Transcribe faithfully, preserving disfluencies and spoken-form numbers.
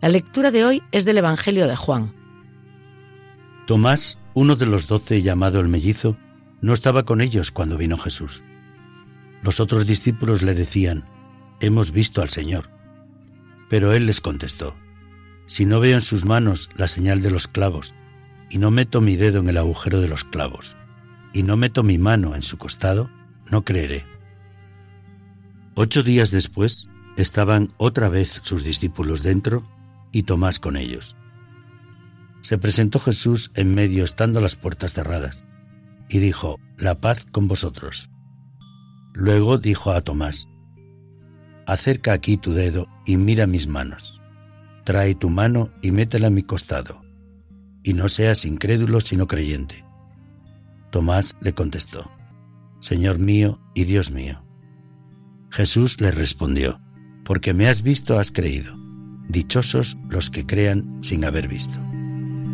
La lectura de hoy es del Evangelio de Juan. Tomás, uno de los doce, llamado el mellizo, no estaba con ellos cuando vino Jesús. Los otros discípulos le decían: «Hemos visto al Señor». Pero él les contestó: «Si no veo en sus manos la señal de los clavos, y no meto mi dedo en el agujero de los clavos, y no meto mi mano en su costado, no creeré». Ocho días después, estaban otra vez sus discípulos dentro y Tomás con ellos. Se presentó Jesús en medio estando las puertas cerradas, y dijo: «La paz con vosotros». Luego dijo a Tomás: «Acerca aquí tu dedo y mira mis manos. Trae tu mano y métela en mi costado, y no seas incrédulo sino creyente». Tomás le contestó: «Señor mío y Dios mío». Jesús le respondió: «Porque me has visto has creído. Dichosos los que crean sin haber visto».